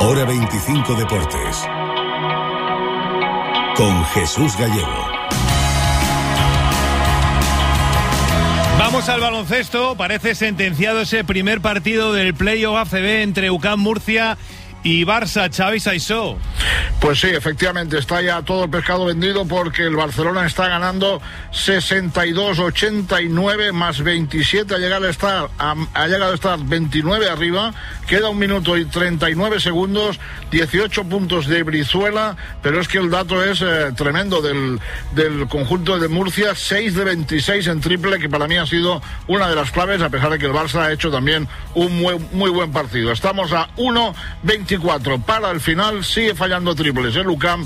Hora 25 Deportes. Con Jesús Gallego. Vamos al baloncesto. Parece sentenciado ese primer partido del Playoff ACB entre UCAM Murcia y Barça. Xavi Saissó. Pues sí, efectivamente, está ya todo el pescado vendido porque el Barcelona está ganando 62-89 más 27, ha llegado a estar 29 arriba, queda 1 minuto y 39 segundos, 18 puntos de Brizuela, pero es que el dato es tremendo del conjunto de Murcia, 6 de 26 en triple, que para mí ha sido una de las claves, a pesar de que el Barça ha hecho también un muy buen partido. Estamos a 1-24 para el final, sigue fallando triples el UCAM,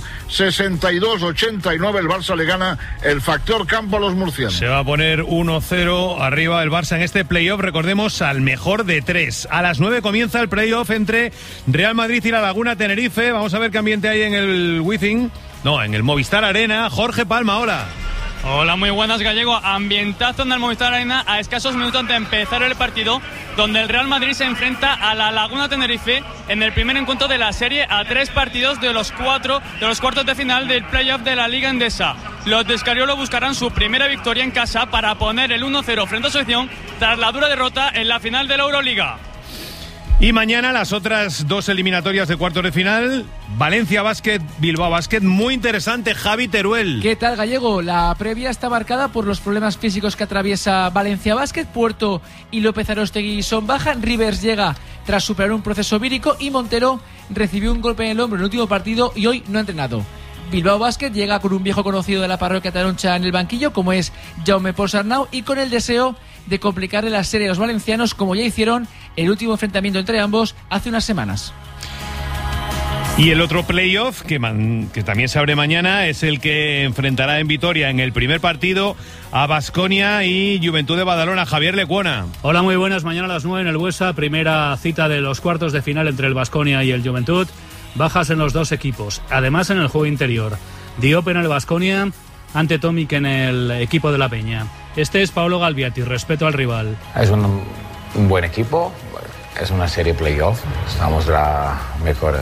62-89, el Barça le gana el factor campo a los murcianos. Se va a poner 1-0 arriba el Barça en este playoff, recordemos, al mejor de 3. A las 9 comienza el playoff entre Real Madrid y La Laguna Tenerife. Vamos a ver qué ambiente hay en el en el Movistar Arena. Jorge Palma, hola. Hola, muy buenas, Gallego. Ambientazo en el Movistar Arena a escasos minutos de empezar el partido, donde el Real Madrid se enfrenta a La Laguna Tenerife en el primer encuentro de la serie a 3 partidos de los cuartos de final del playoff de la Liga Endesa. Los de Escariolo buscarán su primera victoria en casa para poner el 1-0 frente a su selección tras la dura derrota en la final de la Euroliga. Y mañana las otras 2 eliminatorias de cuartos de final, Valencia Basket, Bilbao Basket, muy interesante. Javi Teruel. ¿Qué tal, Gallego? La previa está marcada por los problemas físicos que atraviesa Valencia Basket. Puerto y López Aróstegui son baja. Rivers llega tras superar un proceso vírico y Montero recibió un golpe en el hombro en el último partido y hoy no ha entrenado. Bilbao Basket llega con un viejo conocido de la parroquia taroncha en el banquillo, como es Jaume Ponsarnau, y con el deseo de complicarle la serie a los valencianos, como ya hicieron el último enfrentamiento entre ambos hace unas semanas. Y el otro playoff, que también se abre mañana, es el que enfrentará en Vitoria en el primer partido a Baskonia y Juventud de Badalona. Javier Lecuona. Hola, muy buenas. Mañana a las 9 en el Buesa, primera cita de los cuartos de final entre el Baskonia y el Juventud. Bajas en los dos equipos, además en el juego interior. Diop en el Baskonia, ante Tomic en el equipo de la Peña. Este es Paolo Galbiati, respeto al rival. Es un buen equipo, es una serie playoff, estamos la mejor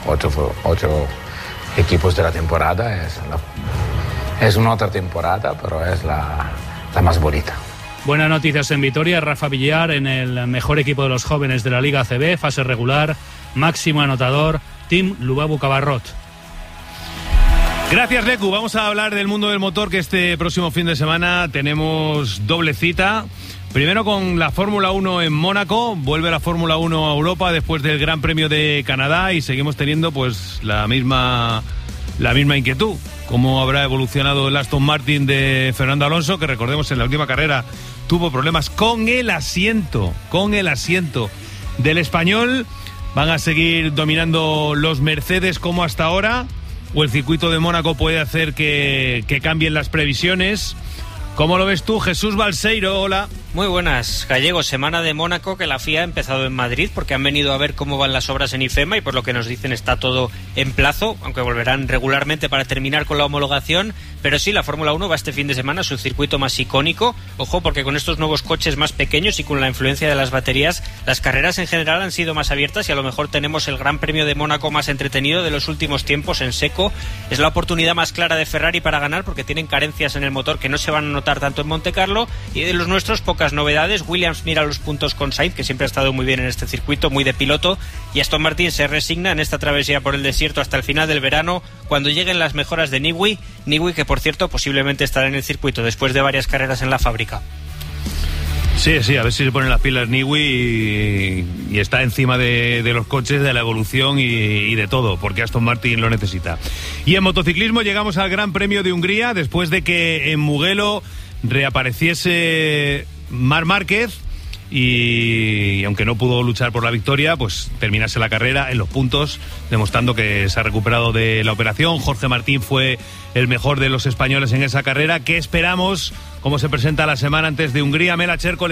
8 equipos de la temporada, es una otra temporada, pero es la más bonita. Buenas noticias en Vitoria, Rafa Villar en el mejor equipo de los jóvenes de la Liga ACB, fase regular, máximo anotador, Team Lubabu Cabarrot. Gracias, Lecu. Vamos a hablar del mundo del motor, que este próximo fin de semana tenemos doble cita. Primero con la Fórmula 1 en Mónaco. Vuelve la Fórmula 1 a Europa después del Gran Premio de Canadá y seguimos teniendo pues la misma inquietud. ¿Cómo habrá evolucionado el Aston Martin de Fernando Alonso? Que recordemos, en la última carrera tuvo problemas con el asiento del español. ¿Van a seguir dominando los Mercedes como hasta ahora? ¿O el circuito de Mónaco puede hacer que cambien las previsiones? ¿Cómo lo ves tú, Jesús Balseiro? Hola. Muy buenas, Gallego. Semana de Mónaco que la FIA ha empezado en Madrid porque han venido a ver cómo van las obras en IFEMA y por lo que nos dicen está todo en plazo, aunque volverán regularmente para terminar con la homologación. Pero sí, la Fórmula 1 va este fin de semana a su circuito más icónico. Ojo, porque con estos nuevos coches más pequeños y con la influencia de las baterías, las carreras en general han sido más abiertas y a lo mejor tenemos el Gran Premio de Mónaco más entretenido de los últimos tiempos en seco. Es la oportunidad más clara de Ferrari para ganar porque tienen carencias en el motor que no se van a notar tanto en Montecarlo, y de los nuestros pocas novedades. Williams mira los puntos con Sainz, que siempre ha estado muy bien en este circuito, muy de piloto, y Aston Martin se resigna en esta travesía por el desierto hasta el final del verano, cuando lleguen las mejoras de Newey, que por cierto posiblemente estará en el circuito después de varias carreras en la fábrica. Sí, a ver si se ponen las pilas Newey y está encima de los coches, de la evolución y de todo, porque Aston Martin lo necesita. Y en motociclismo llegamos al Gran Premio de Hungría, después de que en Mugello reapareciese Marc Márquez y aunque no pudo luchar por la victoria, pues terminase la carrera en los puntos, demostrando que se ha recuperado de la operación. Jorge Martín fue el mejor de los españoles en esa carrera. ¿Qué esperamos? ¿Cómo se presenta la semana antes de Hungría? Mela Cherco.